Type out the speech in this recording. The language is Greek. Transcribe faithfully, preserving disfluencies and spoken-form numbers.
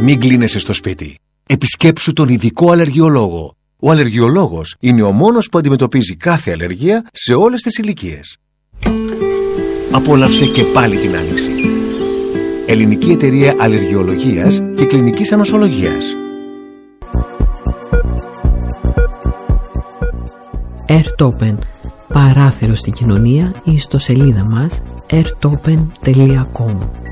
Μην κλείνεσαι στο σπίτι. Επισκέψου τον ειδικό αλλεργιολόγο. Ο αλλεργιολόγος είναι ο μόνος που αντιμετωπίζει κάθε αλλεργία σε όλες τις ηλικίες. Απόλαυσε και πάλι την άνοιξη. Ελληνική Εταιρεία Αλλεργιολογίας και Κλινικής Ανοσολογίας. Airtopen. Παράθυρο στην κοινωνία ή στο σελίδα μας airtopen τελεία com.